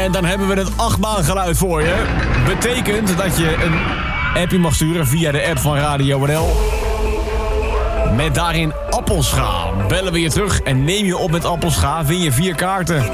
En dan hebben we het 8-baangeluid voor je. Betekent dat je een appje mag sturen via de app van Radio NL. Met daarin appelscha. Bellen we je terug en neem je op met appelscha, win je 4 kaarten.